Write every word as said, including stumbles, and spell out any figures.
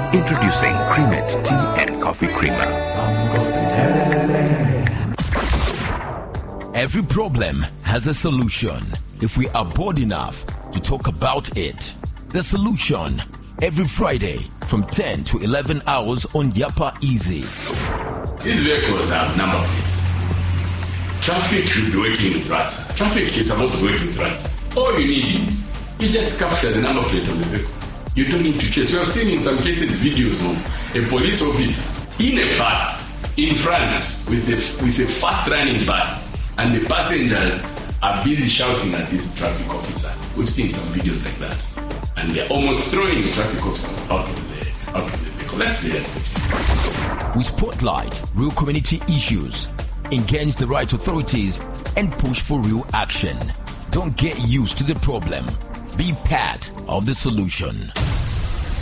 Introducing Creamette Tea and Coffee Creamer. Every problem has a solution if we are bold enough to talk about it. The Solution, every Friday from ten to eleven hours on Yapa Easy. These vehicles have number plates. Traffic should be working with rats. Traffic is supposed to be working with rats. All you need is, you just capture the number plate of the vehicle. You don't need to chase. We have seen in some cases videos of a police officer in a bus in front with a, with a fast-running bus, and the passengers are busy shouting at this traffic officer. We've seen some videos like that. And they're almost throwing the traffic officer out of the, out of the vehicle. Let's be realistic. We spotlight real community issues, engage the right authorities, and push for real action. Don't get used to the problem. Be part of the solution.